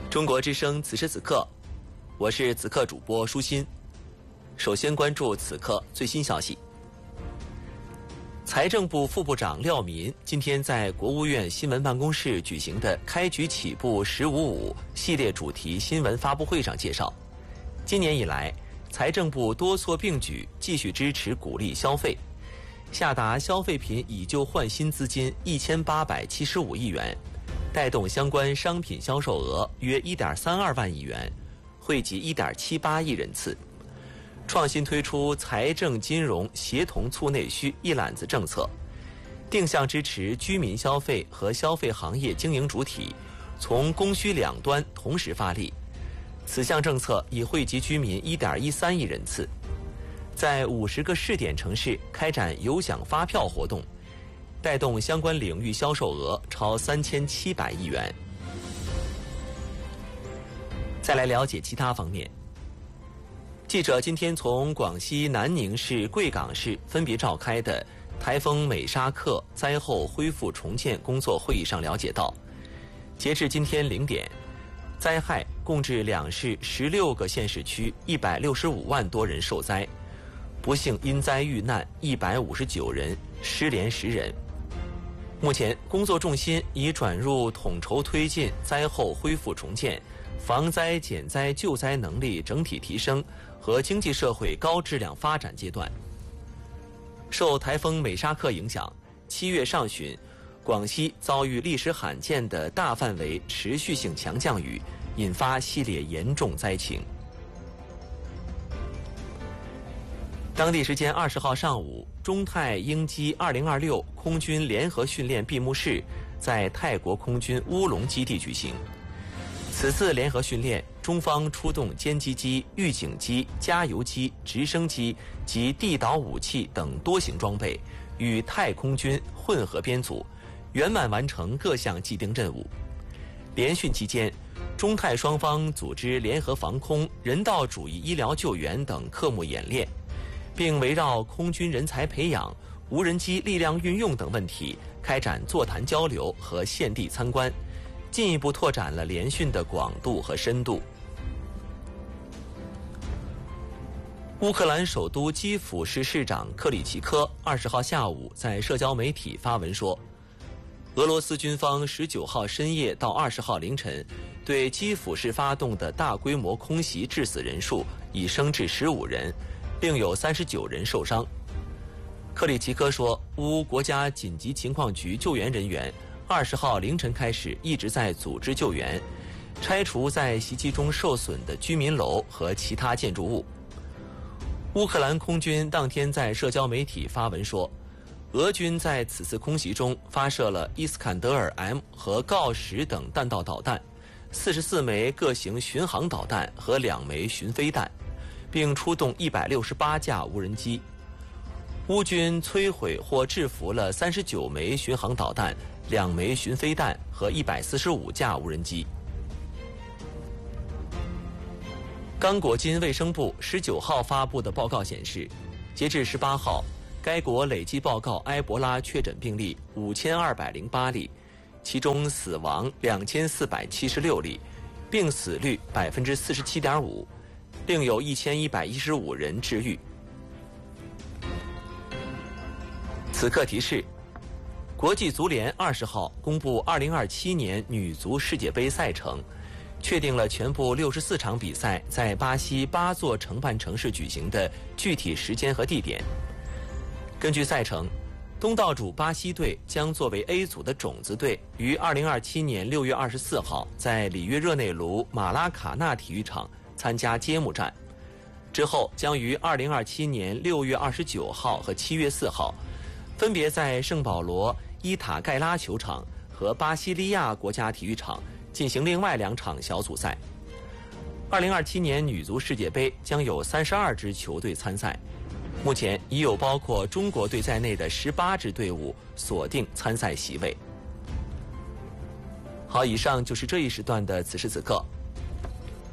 中国之声此时此刻，我是此刻主播舒心。首先关注此刻最新消息。财政部副部长廖民今天在国务院新闻办公室举行的开局起步“1055”系列主题新闻发布会上介绍，今年以来，财政部多措并举，继续支持鼓励消费，下达消费品以旧换新资金1875亿元，带动相关商品销售额约1.32万亿元，惠及1.78亿人次。创新推出财政金融协同促内需一揽子政策，定向支持居民消费和消费行业经营主体从供需两端同时发力。此项政策已惠及居民1.13亿人次，在50个试点城市开展有奖发票活动，带动相关领域销售额超3700亿元。再来了解其他方面。记者今天从广西南宁市、贵港市分别召开的台风美沙克灾后恢复重建工作会议上了解到，截至今天0点，灾害共致两市16个县市区165万多人受灾，不幸因灾遇难159人，失联10人。目前工作重心已转入统筹推进灾后恢复重建、防灾减灾救灾能力整体提升和经济社会高质量发展阶段。受台风美沙克影响，7月上旬，广西遭遇历史罕见的大范围持续性强降雨，引发系列严重灾情。当地时间20号上午，中泰鹰击2026空军联合训练闭幕式在泰国空军乌龙基地举行。此次联合训练，中方出动歼击机、预警机、加油机、直升机及地导武器等多型装备，与泰空军混合编组，圆满完成各项既定任务。联训期间，中泰双方组织联合防空、人道主义医疗救援等科目演练，并围绕空军人才培养、无人机力量运用等问题开展座谈交流和现地参观，进一步拓展了联训的广度和深度。乌克兰首都基辅市市长克里奇科20号下午在社交媒体发文说，俄罗斯军方19号深夜到20号凌晨对基辅市发动的大规模空袭致死人数已升至15人，另有39人受伤。克里奇科说，乌国家紧急情况局救援人员20号凌晨开始一直在组织救援，拆除在袭击中受损的居民楼和其他建筑物。乌克兰空军当天在社交媒体发文说，俄军在此次空袭中发射了伊斯坎德尔 M 和锆10等弹道导弹，44枚各型巡航导弹和2枚巡飞弹，并出动168架无人机。乌军摧毁或制服了39枚巡航导弹、2枚巡飞弹和145架无人机。刚果金卫生部19号发布的报告显示，截至18号，该国累计报告埃博拉确诊病例5208例，其中死亡2476例，病死率47.5%，另有1115人治愈。此刻提示：国际足联20号公布2027年女足世界杯赛程，确定了全部64场比赛在巴西8座承办城市举行的具体时间和地点。根据赛程，东道主巴西队将作为 A 组的种子队，于2027年6月24号在里约热内卢马拉卡纳体育场参加揭幕战，之后将于2027年6月29号和7月4号分别在圣保罗伊塔盖拉球场和巴西利亚国家体育场进行另外2场小组赛。2027年女足世界杯将有32支球队参赛，目前已有包括中国队在内的18支队伍锁定参赛席位。好，以上就是这一时段的此时此刻。